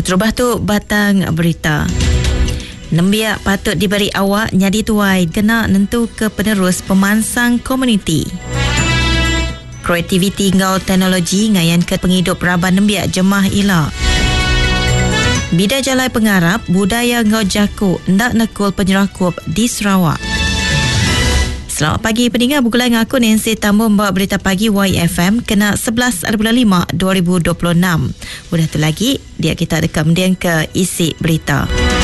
Terubah tu batang berita. Nembiak patut diberi awak nyadi tuai kena nentu ke penerus pemansang komuniti. Kreativiti ngau teknologi ngayan ke penghidup raban nembiak jemah ila. Bidai Jalai pengarap budaya ngau jaku ndak nekul penyerakup di Sarawak. Selamat pagi pendengar, bergulai dengan aku Nancy Tambun membawa berita pagi YFM kena 11.5 2026. Udah tu lagi dia kita ada kemudian ke isi berita.